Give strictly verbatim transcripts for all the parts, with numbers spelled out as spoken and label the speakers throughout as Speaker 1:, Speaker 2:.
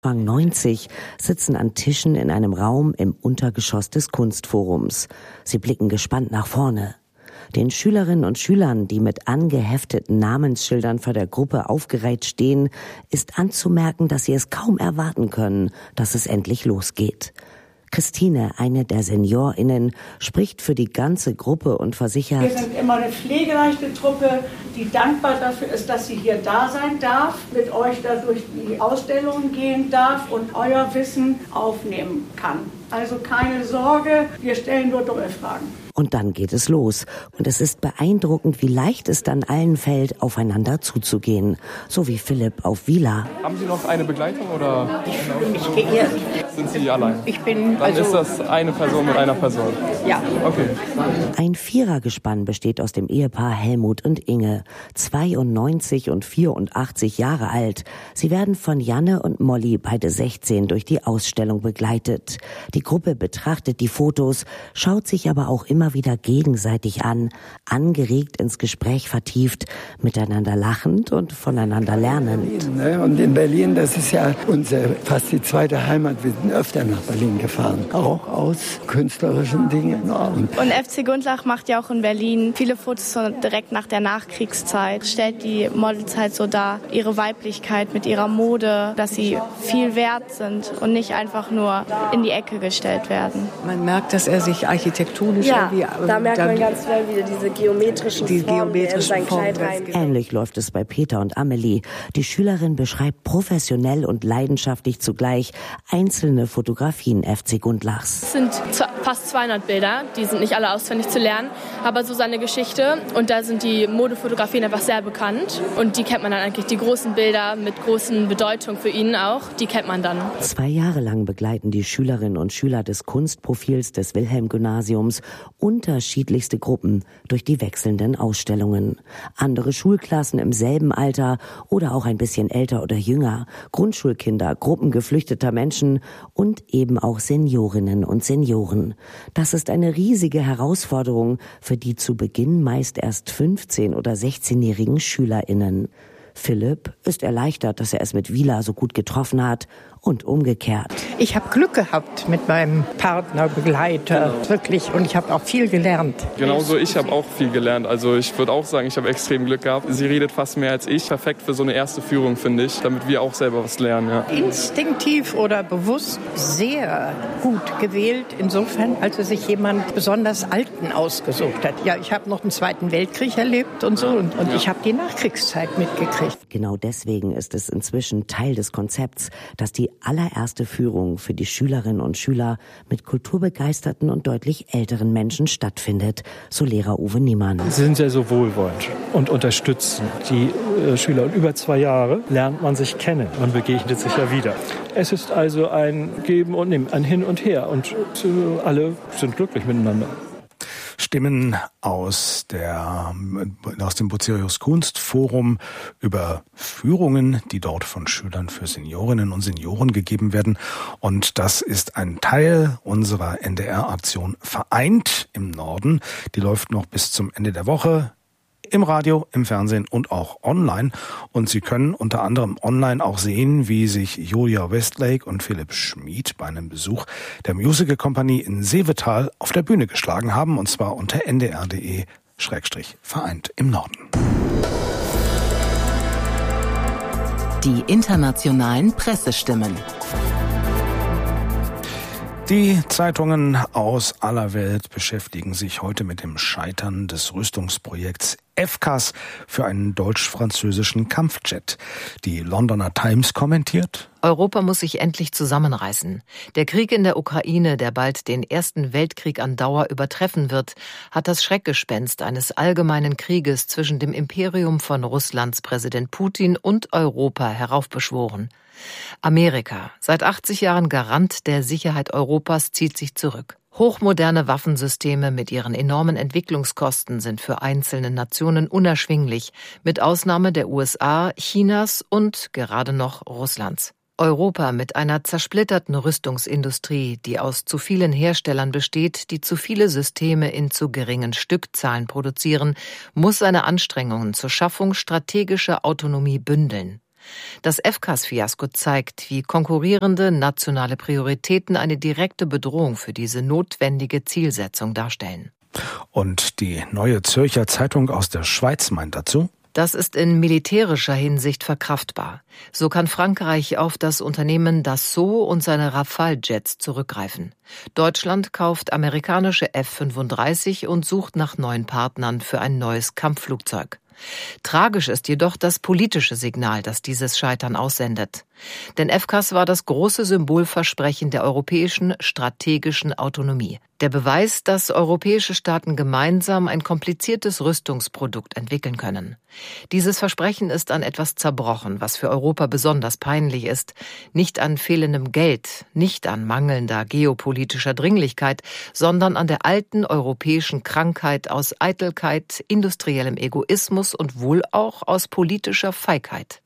Speaker 1: Anfang neunzig sitzen an Tischen in einem Raum im Untergeschoss des Kunstforums. Sie blicken gespannt nach vorne. Den Schülerinnen und Schülern, die mit angehefteten Namensschildern vor der Gruppe aufgereiht stehen, ist anzumerken, dass sie es kaum erwarten können, dass es endlich losgeht. Christine, eine der SeniorInnen, spricht für die ganze Gruppe und versichert:
Speaker 2: Wir sind immer eine pflegeleichte Truppe, die dankbar dafür ist, dass sie hier da sein darf, mit euch da durch die Ausstellungen gehen darf und euer Wissen aufnehmen kann. Also keine Sorge, wir stellen nur dumme Fragen.
Speaker 1: Und dann geht es los. Und es ist beeindruckend, wie leicht es dann allen fällt, aufeinander zuzugehen. So wie Philipp auf Vila.
Speaker 3: Haben Sie noch eine Begleitung oder?
Speaker 4: Ich fühle mich geehrt.
Speaker 3: Sind Sie allein?
Speaker 4: Ich bin,
Speaker 3: Dann
Speaker 4: also,
Speaker 3: ist das eine Person mit einer Person.
Speaker 4: Ja.
Speaker 3: Okay.
Speaker 1: Ein Vierergespann besteht aus dem Ehepaar Helmut und Inge, zweiundneunzig und vierundachtzig Jahre alt. Sie werden von Janne und Molly, beide sechzehn, durch die Ausstellung begleitet. Die Gruppe betrachtet die Fotos, schaut sich aber auch immer wieder gegenseitig an, angeregt ins Gespräch vertieft, miteinander lachend und voneinander lernend.
Speaker 5: Und in Berlin, das ist ja unsere fast die zweite Heimat. Wir sind öfter nach Berlin gefahren, auch aus künstlerischen Dingen.
Speaker 6: Und F C Gundlach macht ja auch in Berlin viele Fotos so direkt nach der Nachkriegszeit. Stellt die Models halt so dar, ihre Weiblichkeit mit ihrer Mode, dass sie viel wert sind und nicht einfach nur in die Ecke gestellt werden.
Speaker 7: Man merkt, dass er sich architektonisch
Speaker 8: ja,
Speaker 7: irgendwie...
Speaker 8: da merkt man ganz schnell wieder diese geometrischen
Speaker 7: die
Speaker 8: Formen,
Speaker 7: geometrischen
Speaker 8: die in sein Kleid rein.
Speaker 1: Ähnlich läuft es bei Peter und Amelie. Die Schülerin beschreibt professionell und leidenschaftlich zugleich einzelne Fotografien F C Gundlachs.
Speaker 9: Es sind fast zweihundert Bilder, die sind nicht alle auswendig zu lernen, aber so seine Geschichte. Und da sind die Modefotografien einfach sehr bekannt. Und die kennt man dann eigentlich, die großen Bilder mit großen Bedeutung für ihn auch, die kennt man dann.
Speaker 1: Zwei Jahre lang begleiten die Schülerinnen und Schüler des Kunstprofils des Wilhelm-Gymnasiums unterschiedlichste Gruppen durch die wechselnden Ausstellungen. Andere Schulklassen im selben Alter oder auch ein bisschen älter oder jünger, Grundschulkinder, Gruppen geflüchteter Menschen und eben auch Seniorinnen und Senioren. Das ist eine riesige Herausforderung für die zu Beginn meist erst fünfzehn- oder sechzehnjährigen SchülerInnen. Philipp ist erleichtert, dass er es mit Vila so gut getroffen hat und umgekehrt.
Speaker 4: Ich habe Glück gehabt mit meinem Partner, Begleiter, genau. Wirklich. Und ich habe auch viel gelernt.
Speaker 3: Genauso, ich habe auch viel gelernt. Also ich würde auch sagen, ich habe extrem Glück gehabt. Sie redet fast mehr als ich. Perfekt für so eine erste Führung, finde ich, damit wir auch selber was lernen. Ja.
Speaker 4: Instinktiv oder bewusst sehr gut gewählt. Insofern, als er sich jemand besonders Alten ausgesucht hat. Ja, ich habe noch den Zweiten Weltkrieg erlebt und so. Und, und ja. Ich habe die Nachkriegszeit mitgekriegt.
Speaker 1: Genau deswegen ist es inzwischen Teil des Konzepts, dass die allererste Führung für die Schülerinnen und Schüler mit kulturbegeisterten und deutlich älteren Menschen stattfindet, so Lehrer Uwe Niemann.
Speaker 10: Sie sind ja so wohlwollend und unterstützen die äh, Schüler. Und über zwei Jahre lernt man sich kennen und begegnet sich ja wieder. Es ist also ein Geben und Nehmen, ein Hin und Her. Und äh, alle sind glücklich miteinander.
Speaker 11: Stimmen aus der, aus dem Bucerius Kunstforum über Führungen, die dort von Schülern für Seniorinnen und Senioren gegeben werden. Und das ist ein Teil unserer N D R-Aktion Vereint im Norden. Die läuft noch bis zum Ende der Woche. Im Radio, im Fernsehen und auch online. Und Sie können unter anderem online auch sehen, wie sich Julia Westlake und Philipp Schmid bei einem Besuch der Musical Company in Seevetal auf der Bühne geschlagen haben. Und zwar unter n d r punkt d e schrägstrich vereint im Norden.
Speaker 12: Die internationalen Pressestimmen.
Speaker 11: Die Zeitungen aus aller Welt beschäftigen sich heute mit dem Scheitern des Rüstungsprojekts F C A S für einen deutsch-französischen Kampfjet. Die Londoner Times kommentiert:
Speaker 13: Europa muss sich endlich zusammenreißen. Der Krieg in der Ukraine, der bald den Ersten Weltkrieg an Dauer übertreffen wird, hat das Schreckgespenst eines allgemeinen Krieges zwischen dem Imperium von Russlands Präsident Putin und Europa heraufbeschworen. Amerika, seit achtzig Jahren Garant der Sicherheit Europas, zieht sich zurück. Hochmoderne Waffensysteme mit ihren enormen Entwicklungskosten sind für einzelne Nationen unerschwinglich, mit Ausnahme der U S A, Chinas und gerade noch Russlands. Europa mit einer zersplitterten Rüstungsindustrie, die aus zu vielen Herstellern besteht, die zu viele Systeme in zu geringen Stückzahlen produzieren, muss seine Anstrengungen zur Schaffung strategischer Autonomie bündeln. Das F C A S-Fiasko zeigt, wie konkurrierende nationale Prioritäten eine direkte Bedrohung für diese notwendige Zielsetzung darstellen.
Speaker 11: Und die Neue Zürcher Zeitung aus der Schweiz meint dazu:
Speaker 13: Das ist in militärischer Hinsicht verkraftbar. So kann Frankreich auf das Unternehmen Dassault und seine Rafale-Jets zurückgreifen. Deutschland kauft amerikanische F fünfunddreißig und sucht nach neuen Partnern für ein neues Kampfflugzeug. Tragisch ist jedoch das politische Signal, das dieses Scheitern aussendet. Denn F C A S war das große Symbolversprechen der europäischen strategischen Autonomie. Der Beweis, dass europäische Staaten gemeinsam ein kompliziertes Rüstungsprodukt entwickeln können. Dieses Versprechen ist an etwas zerbrochen, was für Europa besonders peinlich ist. Nicht an fehlendem Geld, nicht an mangelnder geopolitischer Dringlichkeit, sondern an der alten europäischen Krankheit aus Eitelkeit, industriellem Egoismus und wohl auch aus politischer Feigheit.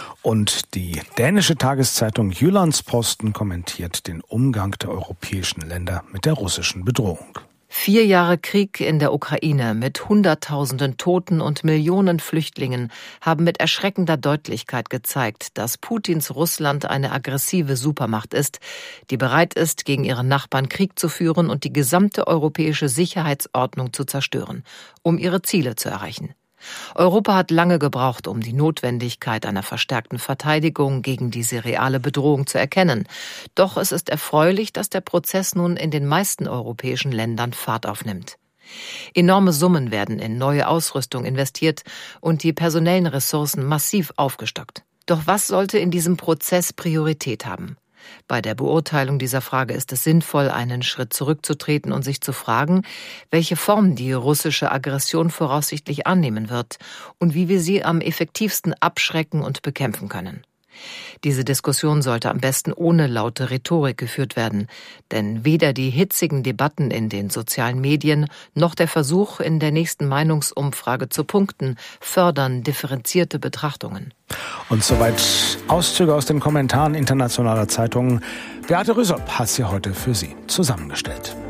Speaker 11: Und die dänische Tageszeitung Jyllands-Posten kommentiert den Umgang der europäischen Länder mit der russischen Bedrohung.
Speaker 13: Vier Jahre Krieg in der Ukraine mit Hunderttausenden Toten und Millionen Flüchtlingen haben mit erschreckender Deutlichkeit gezeigt, dass Putins Russland eine aggressive Supermacht ist, die bereit ist, gegen ihre Nachbarn Krieg zu führen und die gesamte europäische Sicherheitsordnung zu zerstören, um ihre Ziele zu erreichen. Europa hat lange gebraucht, um die Notwendigkeit einer verstärkten Verteidigung gegen diese reale Bedrohung zu erkennen. Doch es ist erfreulich, dass der Prozess nun in den meisten europäischen Ländern Fahrt aufnimmt. Enorme Summen werden in neue Ausrüstung investiert und die personellen Ressourcen massiv aufgestockt. Doch was sollte in diesem Prozess Priorität haben? Bei der Beurteilung dieser Frage ist es sinnvoll, einen Schritt zurückzutreten und sich zu fragen, welche Form die russische Aggression voraussichtlich annehmen wird und wie wir sie am effektivsten abschrecken und bekämpfen können. Diese Diskussion sollte am besten ohne laute Rhetorik geführt werden, denn weder die hitzigen Debatten in den sozialen Medien noch der Versuch, in der nächsten Meinungsumfrage zu punkten, fördern differenzierte Betrachtungen.
Speaker 11: Und soweit Auszüge aus den Kommentaren internationaler Zeitungen. Beate Rüssop hat sie heute für Sie zusammengestellt.